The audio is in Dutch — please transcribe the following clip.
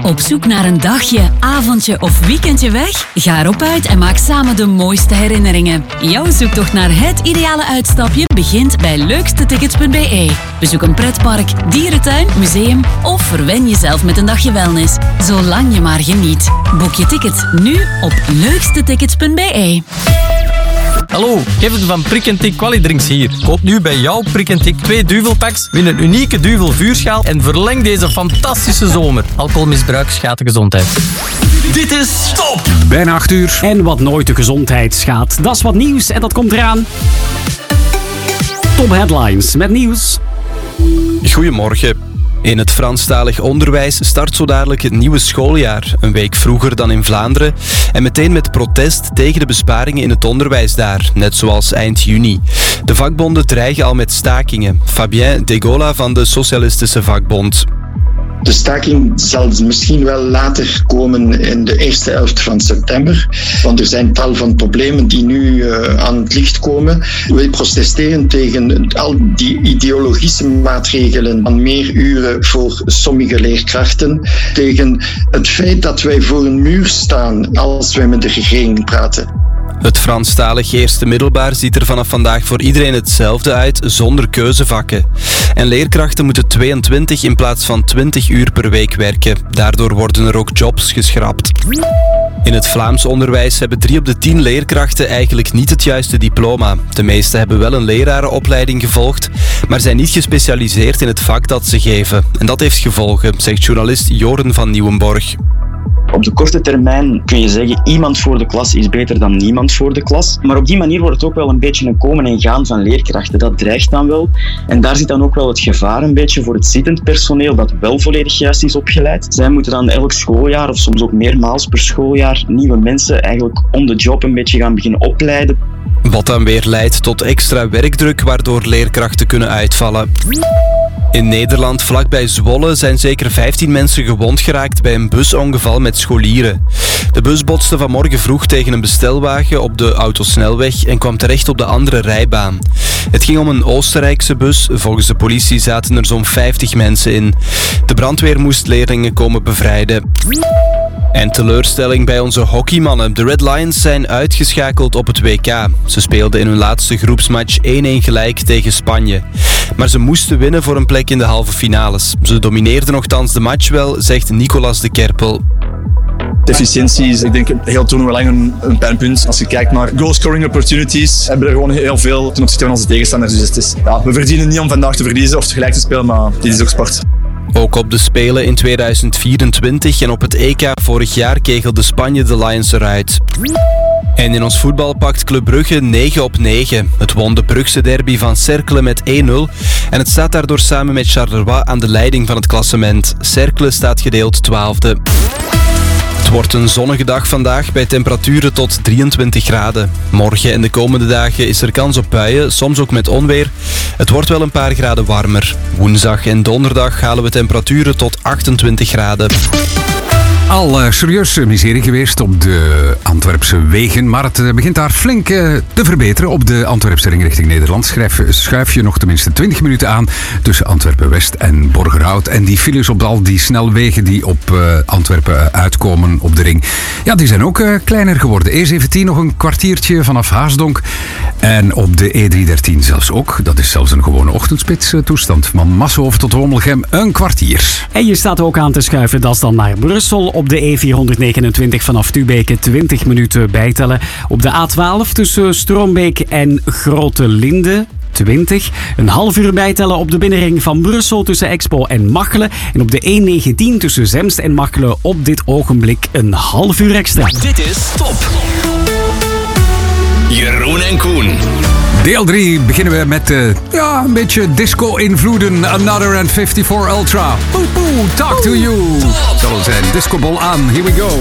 Op zoek naar een dagje, avondje of weekendje weg? Ga erop uit en maak samen de mooiste herinneringen. Jouw zoektocht naar het ideale uitstapje begint bij leukstetickets.be. Bezoek een pretpark, dierentuin, museum of verwen jezelf met een dagje wellness. Zolang je maar geniet. Boek je tickets nu op leukstetickets.be. Hallo, Kevin van Prik & Tik Qualidrinks hier. Koop nu bij jouw Prik & Tik 2 duvelpacks, win een unieke duvel vuurschaal en verleng deze fantastische zomer. Alcoholmisbruik schaadt de gezondheid. Dit is Stop! Bijna 8 uur. En wat nooit de gezondheid schaadt. Dat is wat nieuws en dat komt eraan. Top Headlines met nieuws. Goedemorgen. In het Franstalig onderwijs start zo dadelijk het nieuwe schooljaar. Een week vroeger dan in Vlaanderen. En meteen met protest tegen de besparingen in het onderwijs daar. Net zoals eind juni. De vakbonden dreigen al met stakingen. Fabien Degola van de Socialistische Vakbond. De staking zal misschien wel later komen in de eerste helft van september. Want er zijn tal van problemen die nu aan het licht komen. Wij protesteren tegen al die ideologische maatregelen van meer uren voor sommige leerkrachten. Tegen het feit dat wij voor een muur staan als wij met de regering praten. Het Franstalig eerste middelbaar ziet er vanaf vandaag voor iedereen hetzelfde uit, zonder keuzevakken. En leerkrachten moeten 22 in plaats van 20 uur per week werken. Daardoor worden er ook jobs geschrapt. In het Vlaams onderwijs hebben 3 op de 10 leerkrachten eigenlijk niet het juiste diploma. De meeste hebben wel een lerarenopleiding gevolgd, maar zijn niet gespecialiseerd in het vak dat ze geven. En dat heeft gevolgen, zegt journalist Joren van Nieuwenborg. Op de korte termijn kun je zeggen, iemand voor de klas is beter dan niemand voor de klas. Maar op die manier wordt het ook wel een beetje een komen en gaan van leerkrachten. Dat dreigt dan wel. En daar zit dan ook wel het gevaar een beetje voor het zittend personeel dat wel volledig juist is opgeleid. Zij moeten dan elk schooljaar, of soms ook meermaals per schooljaar, nieuwe mensen eigenlijk on the job een beetje gaan beginnen opleiden. Wat dan weer leidt tot extra werkdruk, waardoor leerkrachten kunnen uitvallen. In Nederland, vlakbij Zwolle, zijn zeker 15 mensen gewond geraakt bij een busongeval met scholieren. De bus botste vanmorgen vroeg tegen een bestelwagen op de autosnelweg en kwam terecht op de andere rijbaan. Het ging om een Oostenrijkse bus. Volgens de politie zaten er zo'n 50 mensen in. De brandweer moest leerlingen komen bevrijden. En teleurstelling bij onze hockeymannen. De Red Lions zijn uitgeschakeld op het WK. Ze speelden in hun laatste groepsmatch 1-1 gelijk tegen Spanje. Maar ze moesten winnen voor een plek in de halve finales. Ze domineerden nogthans de match wel, zegt Nicolas de Kerpel. De efficiëntie is, ik denk, heel toernooi lang een pijnpunt. Als je kijkt naar goal-scoring opportunities, hebben we er gewoon heel veel ten opzichte van onze tegenstanders. Dus het is, we verdienen niet om vandaag te verliezen of gelijk te spelen, maar dit is ook sport. Ook op de Spelen in 2024 en op het EK vorig jaar kegelde Spanje de Lions eruit. En in ons voetbal pakt Club Brugge 9 op 9. Het won de Brugse derby van Cercle met 1-0 en het staat daardoor samen met Charleroi aan de leiding van het klassement. Cercle staat gedeeld 12e. Het wordt een zonnige dag vandaag bij temperaturen tot 23 graden. Morgen en de komende dagen is er kans op buien, soms ook met onweer. Het wordt wel een paar graden warmer. Woensdag en donderdag halen we temperaturen tot 28 graden. Al serieus miserie geweest op de Antwerpse wegen, maar het begint daar flink te verbeteren. Op de Antwerpse ring richting Nederland schuif je nog tenminste 20 minuten aan tussen Antwerpen-West en Borgerhout. En die files op al die snelwegen die op Antwerpen uitkomen op de ring, ja, die zijn ook kleiner geworden. E17 nog een kwartiertje vanaf Haasdonk en op de E313 zelfs ook. Dat is zelfs een gewone ochtendspits toestand. Van Massenhoven tot Homelgem een kwartier. En je staat ook aan te schuiven, dat is dan naar Brussel. Op de E429 vanaf Tubeke 20 minuten bijtellen. Op de A12 tussen Stroombeek en Grote Linde 20. Een half uur bijtellen op de binnenring van Brussel tussen Expo en Machelen. En op de E19 tussen Zemst en Machelen op dit ogenblik een half uur extra. Dit is Top. Jeroen en Koen. Deel 3 beginnen we met een beetje disco-invloeden. Another and 54 Ultra. Talk to you. Zal zijn discoball aan. Here we go.